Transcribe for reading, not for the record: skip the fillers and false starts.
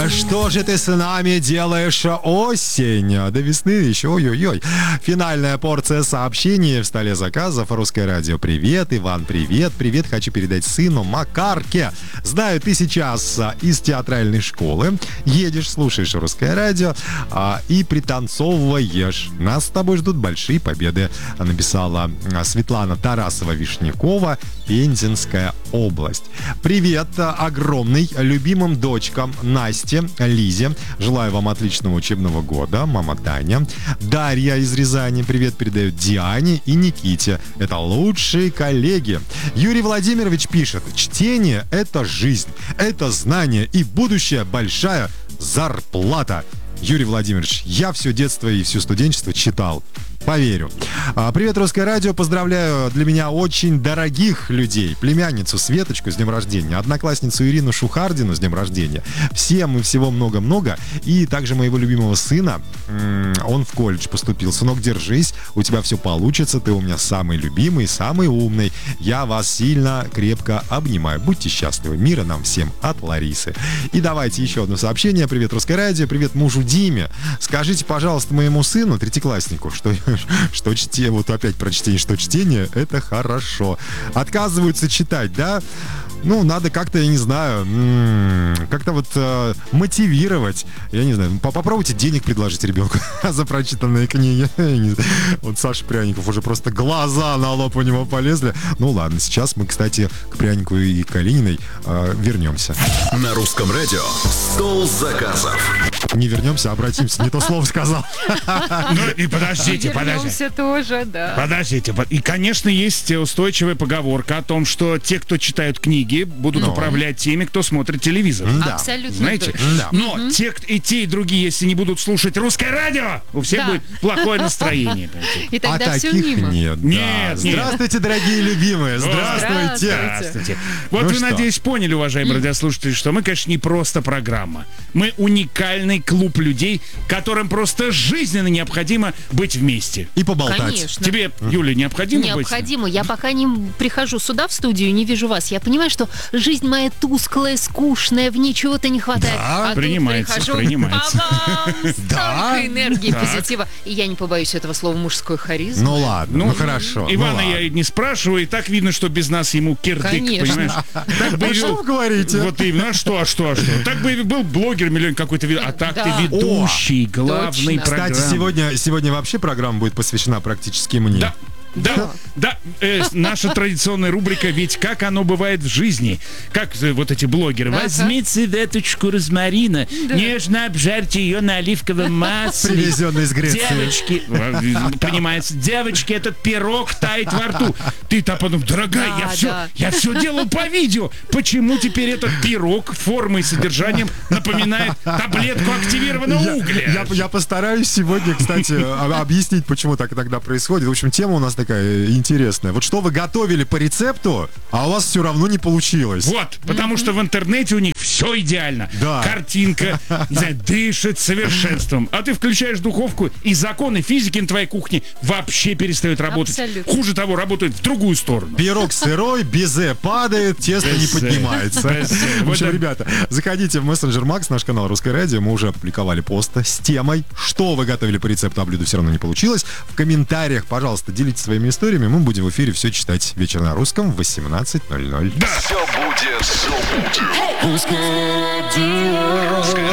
А что же ты с нами делаешь, осень? До весны еще, ой-ой-ой. Финальная порция сообщений в столе заказов. Русское радио, привет. Иван, привет. Привет хочу передать сыну Макарке. Знаю, ты сейчас из театральной школы едешь, слушаешь Русское радио и пританцовываешь. Нас с тобой ждут большие победы, написала Светлана Тарасова-Вишнякова, Пензенская область. Привет огромный любимым дочкам Насте, Лизе. Желаю вам отличного учебного года. Мама Таня. Дарья из Рязани привет передает Диане и Никите. Это лучшие коллеги. Юрий Владимирович пишет: чтение — это жизнь, это знание и будущая большая зарплата. Юрий Владимирович, я все детство и всю студенчество читал. Поверю. Привет, Русское радио. Поздравляю для меня очень дорогих людей. Племянницу Светочку с днем рождения, одноклассницу Ирину Шухардину с днем рождения. Всем и всего много-много. И также моего любимого сына. Он в колледж поступил. Сынок, держись. У тебя все получится. Ты у меня самый любимый, самый умный. Я вас сильно, крепко обнимаю. Будьте счастливы. Мира нам всем от Ларисы. И давайте еще одно сообщение. Привет, Русское радио. Привет мужу Диме. Скажите, пожалуйста, моему сыну, третьекласснику, что чтение, вот опять про чтение, что чтение — это хорошо. Отказываются читать, да? Ну, надо как-то, я не знаю, как-то вот мотивировать. Я не знаю, попробуйте денег предложить ребенку за прочитанные книги. Вот Саша Пряников, уже просто глаза на лоб у него полезли. Ну ладно, сейчас мы, кстати, к Прянику и Калининой вернемся. На Русском радио «Стол заказов». Не вернемся, обратимся. Не то слово сказал. Ну и подождите. Вернемся тоже, да. Подождите. И, конечно, есть устойчивая поговорка о том, что те, кто читают книги, будут управлять теми, кто смотрит телевизор. Да. Абсолютно. Знаете? Да. Но и те, и другие, если не будут слушать Русское радио, у всех будет плохое настроение. И тогда все таких мимо. нет. Нет. Здравствуйте, дорогие любимые. Здравствуйте. Здравствуйте. Вот Ну вы, что? надеюсь, поняли, уважаемые радиослушатели, что мы, конечно, не просто программа. Мы уникальный клуб людей, которым просто жизненно необходимо быть вместе. И поболтать. Конечно. Тебе, Юля, необходимо быть? Необходимо. Я пока не прихожу сюда в студию, не вижу вас. Я понимаю, что жизнь моя тусклая, скучная, в ней чего-то не хватает. Да, а принимается, тут прихожу, принимается. па-бам, Да. столько энергии, Так. позитива. И я не побоюсь этого слова, мужской харизмы. Ну ладно, ну хорошо. Ивана ну, я и не спрашиваю, и так видно, что без нас ему кирдык, Конечно. понимаешь? Так бы А и что вел- вы говорите? Вот именно, а что? Так бы и был блогер миллион какой-то, а так Да. ты ведущий, главный Точно. программы. Кстати, сегодня вообще программа будет посвящена практически мне. Да, наша традиционная рубрика «Ведь как оно бывает в жизни». Как вот эти блогеры. Возьмите веточку розмарина, нежно обжарьте ее на оливковом масле. Привезенный из Греции. Девочки, понимаете, девочки, этот пирог тает во рту. Ты-то подумал, дорогая, я все делал по видео. Почему теперь этот пирог формой и содержанием напоминает таблетку активированного угля? Я постараюсь сегодня, кстати, объяснить, почему так иногда происходит. В общем, тема у нас такая интересная. Вот что вы готовили по рецепту, а у вас все равно не получилось. Вот, потому что в интернете у них все идеально. Да. Картинка, не знаю, дышит совершенством. А ты включаешь духовку, и законы физики на твоей кухне вообще перестают работать. Абсолютно. Хуже того, работают в другую сторону. Пирог сырой, безе падает, тесто не Безе. поднимается. В общем, Вот ребята, заходите в мессенджер Макс, наш канал Русское радио. Мы уже опубликовали пост с темой, что вы готовили по рецепту, а блюдо все равно не получилось. В комментариях, пожалуйста, делитесь своими историями. Мы будем в эфире все читать. Вечер на русском в 18:00. Все будет. Русское радио.